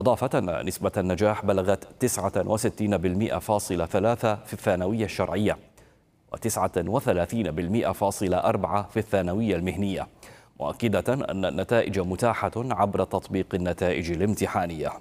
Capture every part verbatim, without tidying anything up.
إضافة أن نسبة النجاح بلغت تسعة وستين بالمئة فاصلة ثلاثة في الثانوية الشرعية وتسعة وثلاثين بالمئة فاصلة أربعة في الثانوية المهنية، مؤكدة أن النتائج متاحة عبر تطبيق النتائج الامتحانية.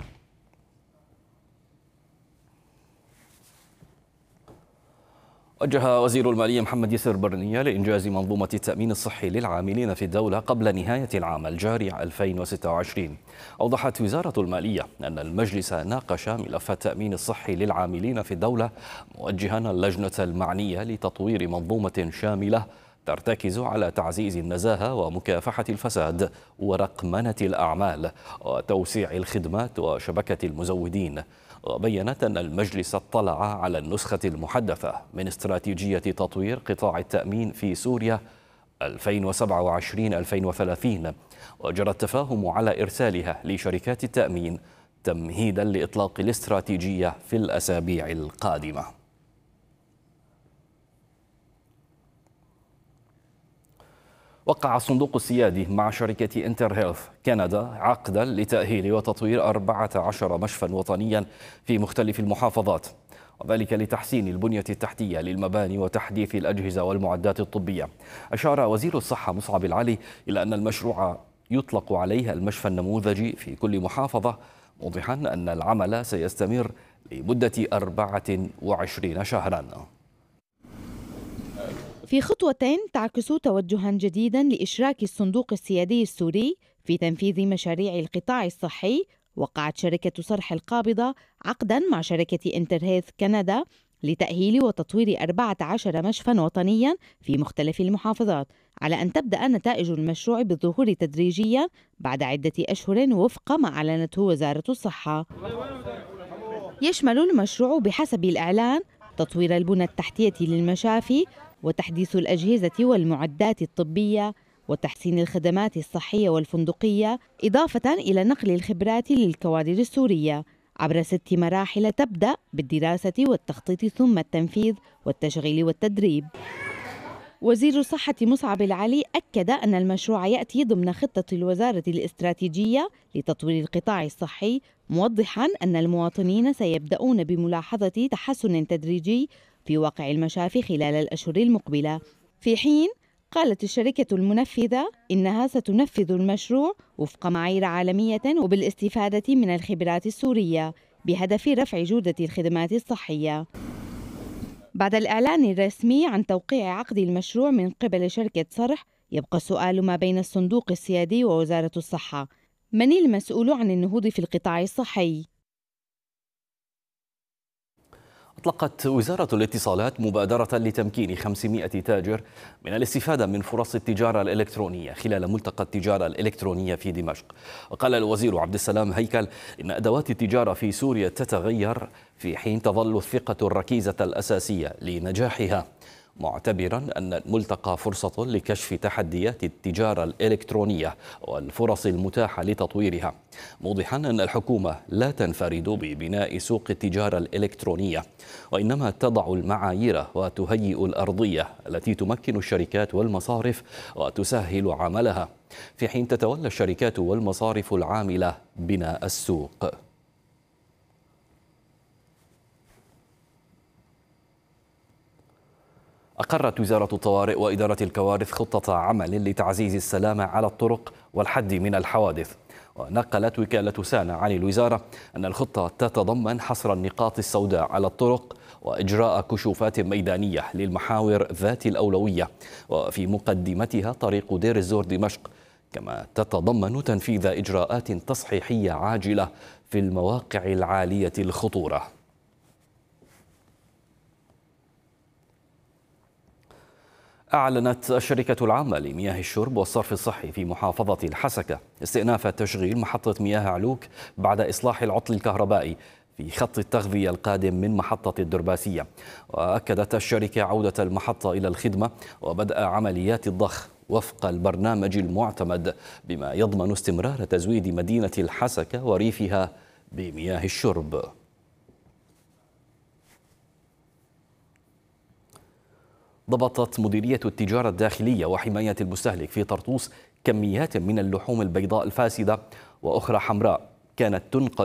وجه وزير المالية محمد ياسر برنية لإنجاز منظومة التأمين الصحي للعاملين في الدولة قبل نهاية العام الجاري ألفين وستة وعشرين. أوضحت وزارة المالية أن المجلس ناقش ملف التأمين الصحي للعاملين في الدولة، موجها اللجنة المعنية لتطوير منظومة شاملة ترتكز على تعزيز النزاهة ومكافحة الفساد ورقمنة الأعمال وتوسيع الخدمات وشبكة المزودين. وبينت أن المجلس اطلع على النسخة المحدثة من استراتيجية تطوير قطاع التأمين في سوريا ألفين وسبعة وعشرين ألفين وثلاثين، وجرى التفاهم على إرسالها لشركات التأمين تمهيدا لإطلاق الاستراتيجية في الأسابيع القادمة. وقع الصندوق السيادي مع شركة انتر هيلث كندا عقدا لتأهيل وتطوير أربعة عشر مشفى وطنيا في مختلف المحافظات، وذلك لتحسين البنية التحتية للمباني وتحديث الأجهزة والمعدات الطبية. أشار وزير الصحة مصعب العلي إلى أن المشروع يطلق عليه المشفى النموذجي في كل محافظة، موضحا أن العمل سيستمر لمدة أربعة وعشرين شهرا. في خطوة تعكس توجها جديدا لإشراك الصندوق السيادي السوري في تنفيذ مشاريع القطاع الصحي، وقعت شركة صرح القابضة عقدا مع شركة انتر هيلث كندا لتأهيل وتطوير أربعة عشر مشفى وطنيا في مختلف المحافظات، على أن تبدأ نتائج المشروع بالظهور تدريجيا بعد عدة أشهر وفق ما أعلنته وزارة الصحة. يشمل المشروع بحسب الإعلان تطوير البنى التحتية للمشافي وتحديث الأجهزة والمعدات الطبية وتحسين الخدمات الصحية والفندقية، إضافة إلى نقل الخبرات للكوادر السورية عبر ست مراحل تبدأ بالدراسة والتخطيط ثم التنفيذ والتشغيل والتدريب. وزير الصحة مصعب العلي أكد أن المشروع يأتي ضمن خطة الوزارة الاستراتيجية لتطوير القطاع الصحي، موضحا أن المواطنين سيبدأون بملاحظة تحسن تدريجي في واقع المشافي خلال الأشهر المقبلة، في حين قالت الشركة المنفذة إنها ستنفذ المشروع وفق معايير عالمية وبالاستفادة من الخبرات السورية بهدف رفع جودة الخدمات الصحية. بعد الإعلان الرسمي عن توقيع عقد المشروع من قبل شركة صرح، يبقى السؤال ما بين الصندوق السيادي ووزارة الصحة: من المسؤول عن النهوض في القطاع الصحي؟ أطلقت وزارة الاتصالات مبادرة لتمكين خمسمائة تاجر من الاستفادة من فرص التجارة الإلكترونية خلال ملتقى التجارة الإلكترونية في دمشق. وقال الوزير عبد السلام هيكل إن أدوات التجارة في سوريا تتغير في حين تظل الثقة الركيزة الأساسية لنجاحها، معتبرا أن الملتقى فرصة لكشف تحديات التجارة الإلكترونية والفرص المتاحة لتطويرها، موضحا أن الحكومة لا تنفرد ببناء سوق التجارة الإلكترونية، وإنما تضع المعايير وتهيئ الأرضية التي تمكن الشركات والمصارف وتسهل عملها، في حين تتولى الشركات والمصارف العاملة بناء السوق. أقرت وزارة الطوارئ وإدارة الكوارث خطة عمل لتعزيز السلامة على الطرق والحد من الحوادث. ونقلت وكالة سانا عن الوزارة أن الخطة تتضمن حصر النقاط السوداء على الطرق وإجراء كشوفات ميدانية للمحاور ذات الأولوية، وفي مقدمتها طريق دير الزور دمشق، كما تتضمن تنفيذ إجراءات تصحيحية عاجلة في المواقع العالية الخطورة. أعلنت الشركة العامة لمياه الشرب والصرف الصحي في محافظة الحسكة استئناف تشغيل محطة مياه علوك بعد إصلاح العطل الكهربائي في خط التغذية القادم من محطة الدرباسية. وأكدت الشركة عودة المحطة إلى الخدمة وبدء عمليات الضخ وفق البرنامج المعتمد، بما يضمن استمرار تزويد مدينة الحسكة وريفها بمياه الشرب. ضبطت مديرية التجارة الداخلية وحماية المستهلك في طرطوس كميات من اللحوم البيضاء الفاسدة وأخرى حمراء كانت تنقل